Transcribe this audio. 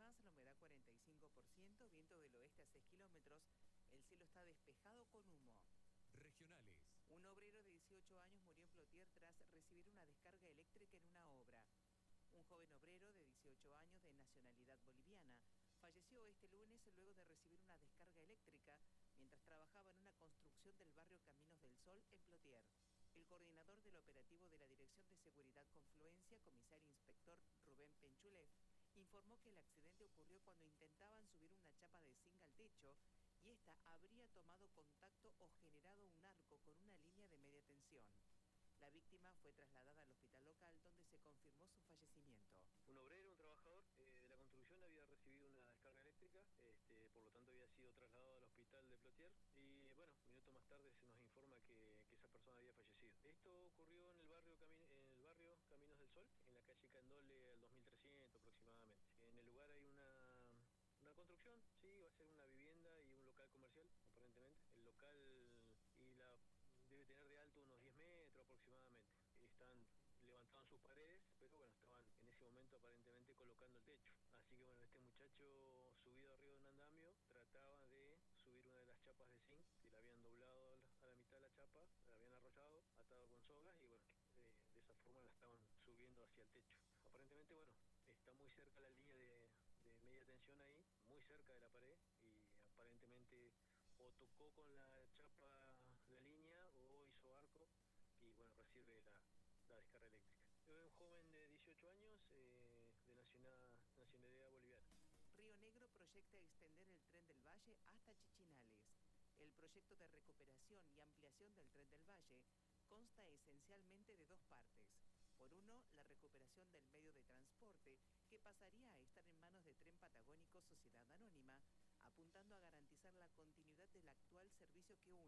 mínimas, la humedad 45%, viento del oeste a 6 kilómetros, el cielo está despejado con humo. Regionales. Un obrero de 18 años murió en Plotier tras recibir una descarga eléctrica en una obra. Un joven obrero de 18 años de nacionalidad boliviana falleció este lunes luego de recibir una descarga eléctrica mientras trabajaba en una construcción del barrio Caminos del Sol en Plotier. El coordinador del operativo de la Dirección de Seguridad Confluencia, comisario inspector Rubén Penchulev, informó que el accidente ocurrió cuando intentaban subir una chapa de zinc al techo y esta habría tomado contacto o generado un arco con una línea de media tensión. La víctima fue trasladada al hospital local donde se confirmó su fallecimiento. Un obrero, un trabajador de la construcción había recibido una descarga eléctrica, por lo tanto había sido trasladado al hospital de Plotier y bueno, minutos más tarde se nos informa que esa persona había fallecido. Esto ocurrió en el barrio Caminos del Sol, en la calle Candole al 2300 aproximadamente. En el lugar hay una construcción, sí, va a ser una vivienda y un local comercial, aparentemente. El local debe tener de alto unos 10 metros aproximadamente. Levantaban sus paredes, pero bueno, estaban en ese momento aparentemente colocando el techo. Así que bueno, este muchacho subido arriba de un andamio trataba de subir una de las chapas de zinc, que la habían doblado a la mitad de la chapa, la habían arrollado, atado con sogas y bueno, de esa forma la estaban subiendo hacia el techo. Aparentemente, bueno, está muy cerca la línea de media tensión ahí, muy cerca de la pared y aparentemente o tocó con la chapa la línea o hizo arco y bueno, recibe la descarga eléctrica. Un joven de 18 años de nacionalidad boliviana. Río Negro proyecta extender el Tren del Valle hasta Chichinales. El proyecto de recuperación y ampliación del Tren del Valle consta esencialmente de dos partes. Por uno, la recuperación del medio de transporte, que pasaría a estar en manos de Tren Patagónico Sociedad Anónima, apuntando a garantizar la continuidad del actual servicio que une